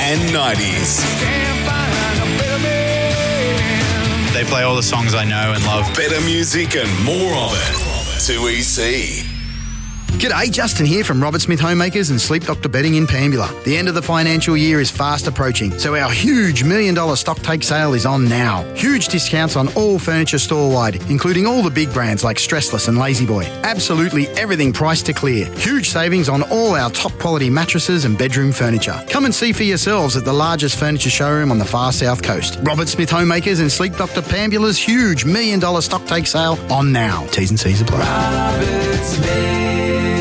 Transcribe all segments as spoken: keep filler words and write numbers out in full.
and nineties. They play all the songs I know and love. Better music and more of it. two E C. G'day, Justin here from Robert Smith Homemakers and Sleep Doctor Bedding in Pambula. The end of the financial year is fast approaching, so our huge million dollar stock take sale is on now. Huge discounts on all furniture store-wide, including all the big brands like Stressless and Lazy Boy. Absolutely everything priced to clear. Huge savings on all our top quality mattresses and bedroom furniture. Come and see for yourselves at the largest furniture showroom on the far south coast. Robert Smith Homemakers and Sleep Doctor Pambula's huge million dollar stock take sale on now. T's and C's apply. Robert Smith.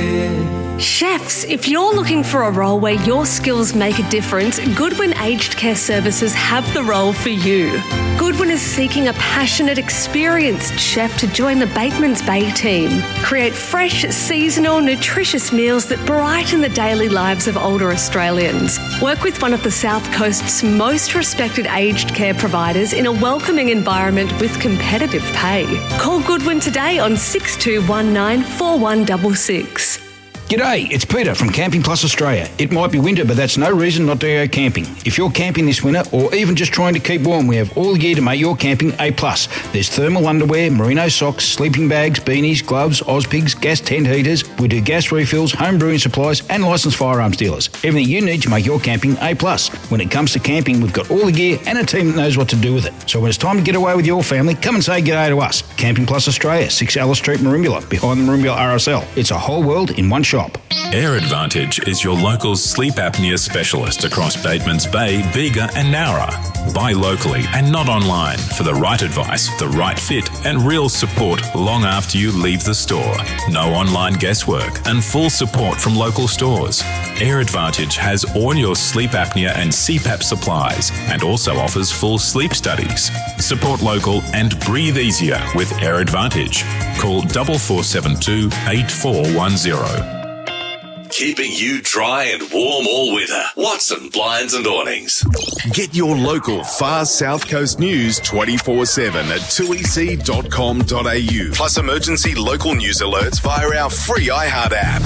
Chefs, if you're looking for a role where your skills make a difference, Goodwin Aged Care Services have the role for you. Goodwin is seeking a passionate, experienced chef to join the Bateman's Bay team. Create fresh, seasonal, nutritious meals that brighten the daily lives of older Australians. Work with one of the South Coast's most respected aged care providers in a welcoming environment with competitive pay. Call Goodwin today on six two one nine, four one six six. G'day, it's Peter from Camping Plus Australia. It might be winter, but that's no reason not to go camping. If you're camping this winter or even just trying to keep warm, we have all the gear to make your camping A plus. There's thermal underwear, merino socks, sleeping bags, beanies, gloves, Ozpigs, gas tent heaters. We do gas refills, home brewing supplies and licensed firearms dealers. Everything you need to make your camping A plus. When it comes to camping, we've got all the gear and a team that knows what to do with it. So when it's time to get away with your family, come and say g'day to us. Camping Plus Australia, six Alice Street, Merimbula, behind the Merimbula R S L. It's a whole world in one shop. Air Advantage is your local sleep apnea specialist across Bateman's Bay, Bega and Nowra. Buy locally and not online for the right advice, the right fit and real support long after you leave the store. No online guesswork and full support from local stores. Air Advantage has all your sleep apnea and C PAP supplies and also offers full sleep studies. Support local and breathe easier with Air Advantage. Call four four seven two, eight four one zero. Keeping you dry and warm all winter. Watson Blinds and Awnings. Get your local far south coast news twenty-four seven at two e c dot com dot a u. Plus emergency local news alerts via our free iHeart app.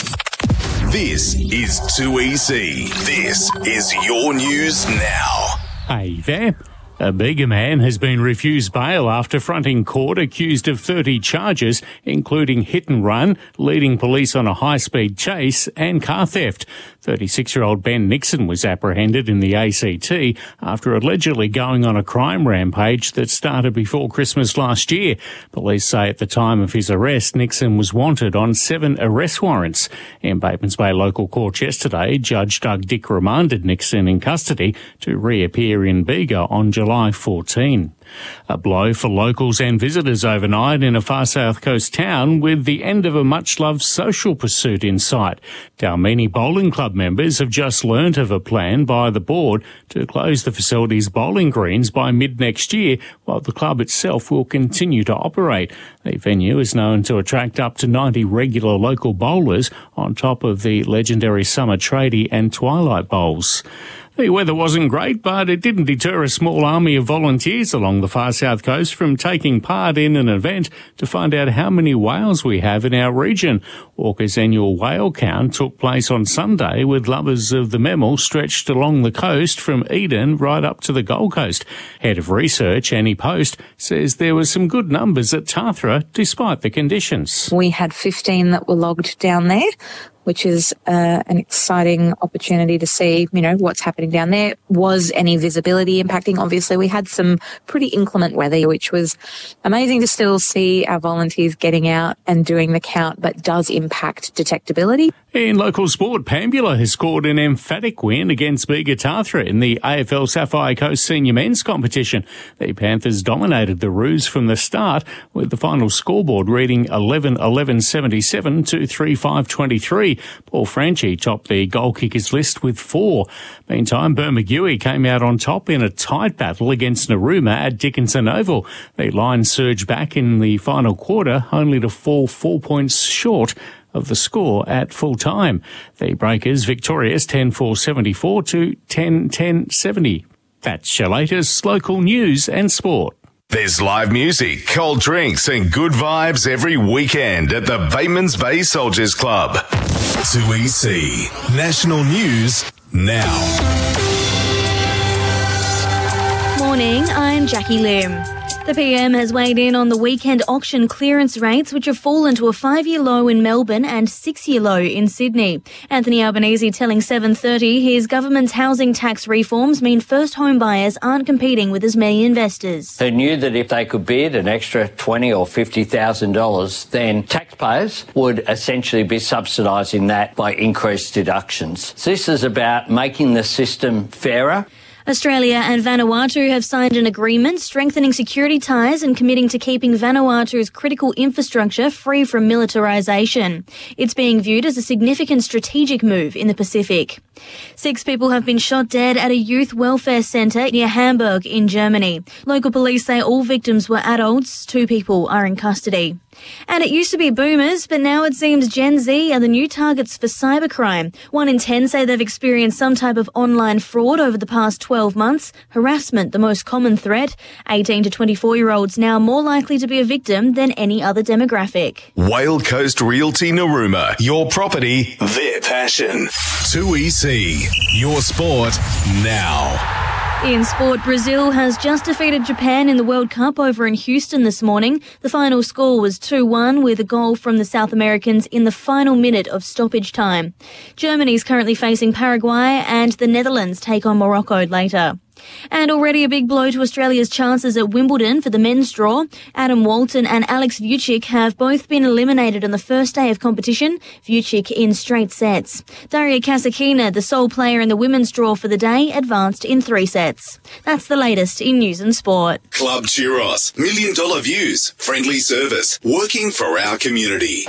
This is two E C. This is your news now. Hey there. A Bega man has been refused bail after fronting court accused of thirty charges, including hit and run, leading police on a high-speed chase and car theft. thirty-six-year-old Ben Nixon was apprehended in the A C T after allegedly going on a crime rampage that started before Christmas last year. Police say at the time of his arrest, Nixon was wanted on seven arrest warrants. In Batemans Bay local court yesterday, Judge Doug Dick remanded Nixon in custody to reappear in Bega on July fourteenth. A blow for locals and visitors overnight in a far south coast town with the end of a much-loved social pursuit in sight. Dalmini Bowling Club members have just learnt of a plan by the board to close the facility's bowling greens by mid-next year, while the club itself will continue to operate. The venue is known to attract up to ninety regular local bowlers on top of the legendary summer tradie and twilight bowls. The weather wasn't great, but it didn't deter a small army of volunteers along the far south coast from taking part in an event to find out how many whales we have in our region. Orca's annual whale count took place on Sunday, with lovers of the mammal stretched along the coast from Eden right up to the Gold Coast. Head of Research, Annie Post, says there were some good numbers at Tathra despite the conditions. We had fifteen that were logged down there, which is uh, an exciting opportunity to see, you know, what's happening down there. Was any visibility impacting? Obviously, we had some pretty inclement weather, which was amazing to still see our volunteers getting out and doing the count, but does impact detectability. In local sport, Pambula has scored an emphatic win against Bega Tathra in the A F L Sapphire Coast Senior Men's competition. The Panthers dominated the Roos from the start, with the final scoreboard reading eleven eleven seventy-seven to three five twenty-three. Paul Franchi topped the goal kickers list with four. Meantime, Bermagui came out on top in a tight battle against Narooma at Dickinson Oval. The Lions surged back in the final quarter, only to fall four points short of the score at full time. The Breakers victorious ten four seventy-four to ten ten seventy. That's your latest local news and sport. There's live music, cold drinks and good vibes every weekend at the Batemans Bay Soldiers Club. two E C National News now. Morning, I'm Jackie Lim. The P M has weighed in on the weekend auction clearance rates, which have fallen to a five-year low in Melbourne and six-year low in Sydney. Anthony Albanese telling seven thirty his government's housing tax reforms mean first home buyers aren't competing with as many investors. They knew that if they could bid an extra twenty thousand dollars or fifty thousand dollars, then taxpayers would essentially be subsidising that by increased deductions. So this is about making the system fairer. Australia and Vanuatu have signed an agreement strengthening security ties and committing to keeping Vanuatu's critical infrastructure free from militarisation. It's being viewed as a significant strategic move in the Pacific. Six people have been shot dead at a youth welfare centre near Hamburg in Germany. Local police say all victims were adults. Two people are in custody. And it used to be boomers, but now it seems Gen Z are the new targets for cybercrime. One in ten say they've experienced some type of online fraud over the past twelve months. Harassment, the most common threat. eighteen to twenty-four-year-olds now more likely to be a victim than any other demographic. Whale Coast Realty Narooma. Your property, their passion. two E C. Your sport now. In sport, Brazil has just defeated Japan in the World Cup over in Houston this morning. The final score was two one with a goal from the South Americans in the final minute of stoppage time. Germany is currently facing Paraguay and the Netherlands take on Morocco later. And already a big blow to Australia's chances at Wimbledon for the men's draw. Adam Walton and Alex Vucic have both been eliminated on the first day of competition, Vucic in straight sets. Daria Kasatkina, the sole player in the women's draw for the day, advanced in three sets. That's the latest in news and sport. Club Churros. Million dollar views. Friendly service. Working for our community.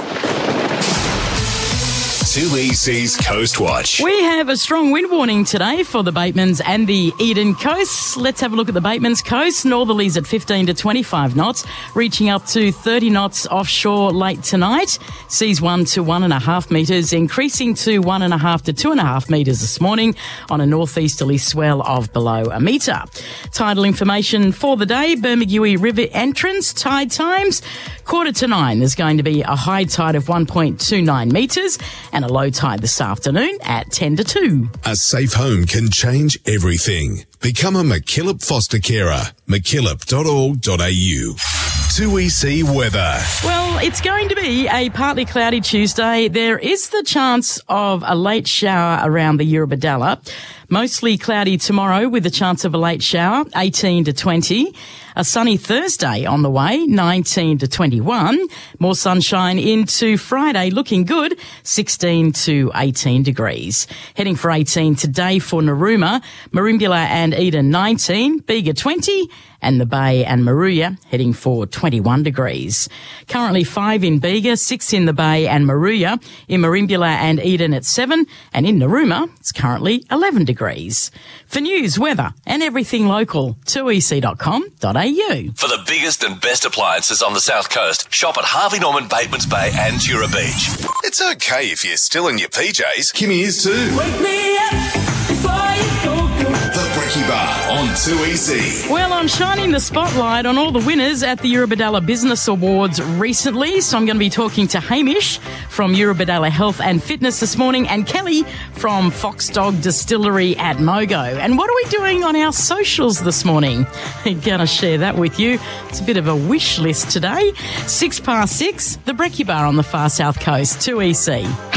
two E C's Coast Watch. We have a strong wind warning today for the Batemans and the Eden coasts. Let's have a look at the Batemans coast. Northerlies at fifteen to twenty-five knots, reaching up to thirty knots offshore late tonight. Seas one to one and a half metres, increasing to one and a half to two and a half metres this morning on a northeasterly swell of below a metre. Tidal information for the day: Bermagui River entrance, tide times. Quarter to nine, there's going to be a high tide of one point two nine metres and a low tide this afternoon at ten to two. A safe home can change everything. Become a McKillop foster carer. mckillop dot org dot a u. two E C weather. Well, it's going to be a partly cloudy Tuesday. There is the chance of a late shower around the Eurobodalla. Mostly cloudy tomorrow with a chance of a late shower, eighteen to twenty. A sunny Thursday on the way, nineteen to twenty-one. More sunshine into Friday, looking good, sixteen to eighteen degrees. Heading for eighteen today for Narooma, Merimbula and Eden nineteen, Bega twenty, and the Bay and Moruya heading for twenty-one degrees. Currently five in Bega, six in the Bay and Moruya, in Merimbula and Eden at seven, and in Narooma it's currently eleven degrees. For news, weather and everything local, two e c dot com dot a u. For the biggest and best appliances on the South Coast, shop at Harvey Norman, Batemans Bay and Tura Beach. It's okay if you're still in your P Js. Kimmy is too. Wake me up before you go, go. The Brekkie Bar on two E C. Well, I'm shining the spotlight on all the winners at the Eurobodalla Business Awards recently, so I'm going to be talking to Hamish from Eurobodalla Health and Fitness this morning and Kelly from Fox Dog Distillery at Mogo. And what are we doing on our socials this morning? I'm going to share that with you. It's a bit of a wish list today. Six past six, the Brekkie Bar on the far south coast, two E C.